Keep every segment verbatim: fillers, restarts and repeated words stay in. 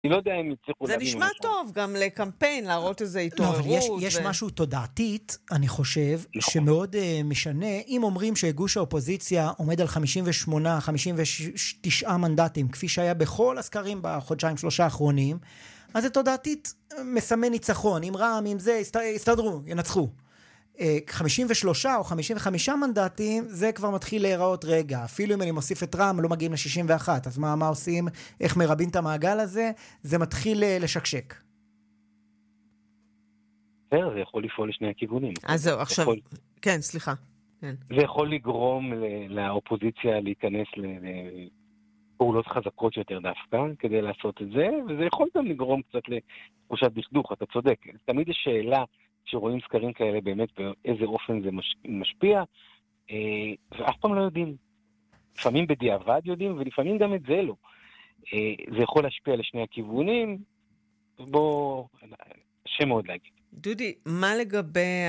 אני לא יודע אם יצליחו זה נשמע טוב, גם לקמפיין, להראות איזה התעוררות. לא, אבל יש, יש ו... משהו תודעתית, אני חושב, נכון. שמאוד uh, משנה. אם אומרים שגוש האופוזיציה עומד על חמישים ושמונה, חמישים ותשע מנדטים, כפי שהיה בכל הסקרים בחודשיים שלושה האחרונים, אז זה תודעתית מסמן ניצחון. אם רע"מ, אם זה, יסתדרו, ינצחו. חמישים ושלושה או חמישים וחמישה מנדטים, זה כבר מתחיל להיראות רגע. אפילו אם אני מוסיף את רע"מ, לא מגיעים ל-שישים ואחת. אז מה, מה עושים? איך מרבים את המעגל הזה? זה מתחיל לשקשק. זה יכול לפעול לשני הכיוונים. אז זהו, עכשיו... כן, סליחה. זה יכול לגרום לאופוזיציה להיכנס לפעולות חזקות יותר דווקא, כדי לעשות את זה, וזה יכול גם לגרום קצת לתחושת דכדוך, אתה צודק. תמיד יש שאלה שרואים סקרים כאלה באמת באיזה אופן זה משפיע, ואף פעם לא יודעים. לפעמים בדיעבד יודעים, ולפעמים גם את זה לא. זה יכול להשפיע לשני הכיוונים, בוא, קשה מאוד להגיד. דודי, מה לגבי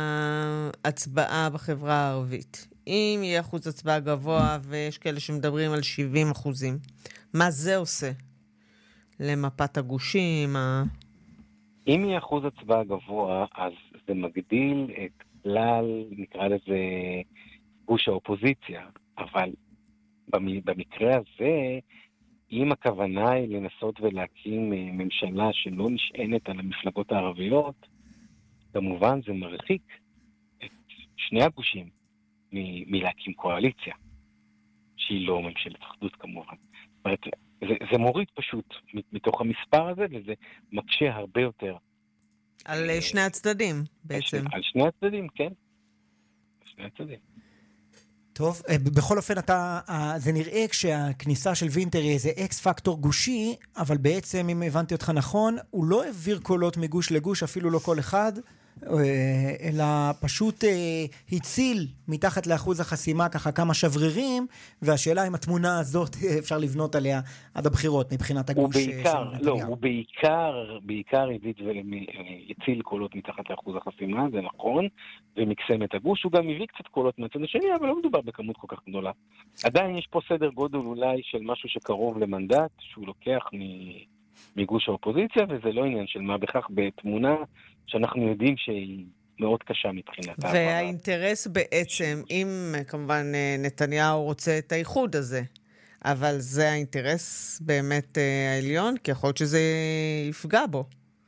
ההצבעה בחברה הערבית? אם יהיה אחוז הצבעה גבוה, ויש כאלה שמדברים על שבעים אחוזים, מה זה עושה למפת הגושים? אם יהיה אחוז הצבעה גבוה, אז זה מגדיל את כלל, נקרא לזה, גוש האופוזיציה. אבל במקרה הזה, אם הכוונה היא לנסות ולהקים ממשלה שלא נשענת על המפלגות הערביות, כמובן זה מרחיק את שני הגושים מ- מלהקים קואליציה, שהיא לא ממשלת אחדות כמובן. זאת אומרת, זה, זה מוריד פשוט מתוך המספר הזה, וזה מקשה הרבה יותר. על uh, שני הצדדים בעצם. על, על שני הצדדים, כן. על שני הצדדים. טוב, בכל אופן אתה, זה נראה כשהכניסה של וינטר היא איזה אקס פקטור גושי, אבל בעצם, אם הבנתי אותך נכון, הוא לא העביר קולות מגוש לגוש, אפילו לא כל אחד, אלא פשוט הציל מתחת לאחוז החסימה ככה כמה שברירים, והשאלה אם התמונה הזאת אפשר לבנות עליה עד הבחירות מבחינת הגוש של נתניהו. לא, הוא בעיקר, בעיקר הציל קולות מתחת לאחוז החסימה, זה נכון, ומקסם את הגוש, הוא גם הביא קצת קולות מהצד השני, אבל לא מדובר בכמות כל כך גדולה. עדיין יש פה סדר גודל אולי של משהו שקרוב למנדט, שהוא לוקח מגוש האופוזיציה, וזה לא עניין של מה בכך בתמונה שאנחנו יודעים שהיא מאוד קשה מבחינת. והאינטרס בעצם, אם כמובן נתניהו רוצה את האיחוד הזה, אבל זה האינטרס באמת העליון, כי יכול להיות שזה יפגע בו.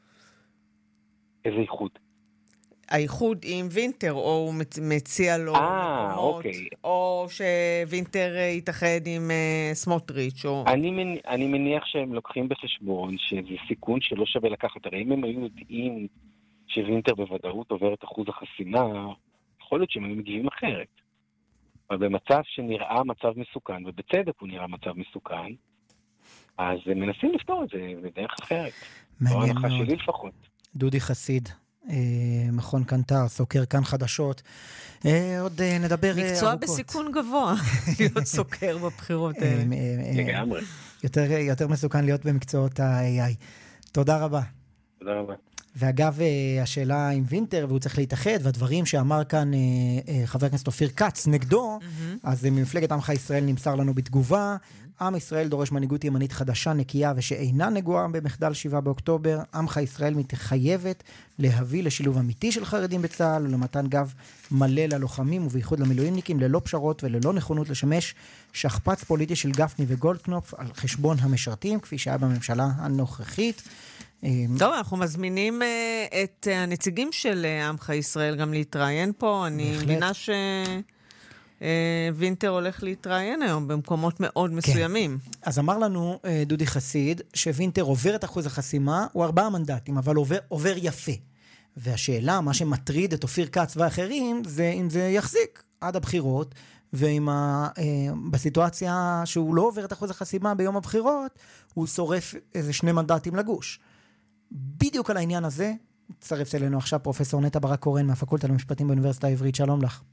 איזה איחוד? האיחוד עם וינטר, או הוא מציע לו אה, אוקיי. או שווינטר יתאחד עם סמוטריץ' או... אני, מנ... אני מניח שהם לוקחים בחשבון שזה סיכון שלא שווה לקחת. הרי אם הם היו יודעים שווינטר בוודאות עובר את אחוז החסימה, יכול להיות שהם היו מגיבים אחרת. אבל במצב שנראה מצב מסוכן, ובצדק הוא נראה מצב מסוכן, אז הם מנסים לפתור את זה בדרך אחרת. מעניין מאוד. שלי לפחות. דודי חסיד, מכון קנטר, סוקר כאן חדשות. עוד נדבר ארוכות. מקצוע בסיכון גבוה, להיות סוקר בבחירות האלה. לגמרי. יותר מסוכן להיות במקצועות ה-איי איי. תודה רבה. תודה רבה. ואגב, השאלה עם וינטר, והוא צריך להתאחד, והדברים שאמר כאן חבר הכנסת אופיר קץ נגדו, אז ממפלגת עמך ישראל נמסר לנו בתגובה, עם ישראל דורש מנהיגות ימנית חדשה, נקייה, ושאינה נגועה במחדל שבעה באוקטובר, עמך ישראל מתחייבת להביא לשילוב אמיתי של חרדים בצה"ל, ולמתן גב מלא ללוחמים, ובייחוד למילואימניקים, ללא פשרות וללא נכונות לשמש שכפ"ץ פוליטי של גפני וגולדקנופ על חשבון המשרתים, כפי שהיה בממשלה הנוכחית. טוב, אנחנו מזמינים את הנציגים של עמך ישראל גם להתראיין פה. אני מבינה שווינטר הולך להתראיין היום במקומות מאוד מסוימים. אז אמר לנו דודי חסיד שווינטר עובר את אחוז החסימה, הוא ארבעה מנדטים, אבל עובר, עובר יפה. והשאלה, מה שמטריד את אופיר קץ ואחרים, זה אם זה יחזיק עד הבחירות, ואם ה, בסיטואציה שהוא לא עובר את אחוז החסימה ביום הבחירות, הוא שורף איזה שני מנדטים לגוש. בדיוק על העניין הזה, צרף אלינו עכשיו פרופסור נטע ברק קורן מהפקולטה למשפטים באוניברסיטה העברית. שלום לך.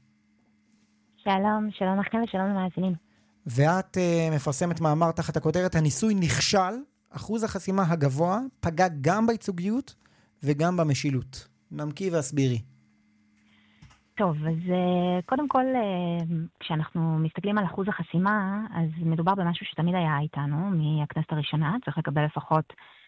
שלום, שלום לכם ושלום למאזינים. ואת uh, מפרסמת מאמר תחת הכותרת, הניסוי נכשל, אחוז החסימה הגבוה פגע גם בייצוגיות וגם במשילות. נמקי והסבירי. טוב, אז uh, קודם כל, uh, כשאנחנו מסתכלים על אחוז החסימה, אז מדובר במשהו שתמיד היה איתנו מהכנסת הראשונה, צריך לקבל לפחות